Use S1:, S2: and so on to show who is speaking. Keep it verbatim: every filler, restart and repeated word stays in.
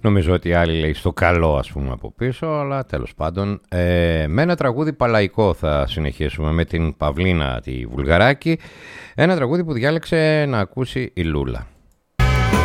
S1: Νομίζω ότι άλλοι λέει στο καλό, ας πούμε, από πίσω, αλλά τέλος πάντων. Ε, με ένα τραγούδι παλαϊκό θα συνεχίσουμε με την Παυλίνα τη Βουλγαράκη. Ένα τραγούδι που διάλεξε να ακούσει η Λούλα.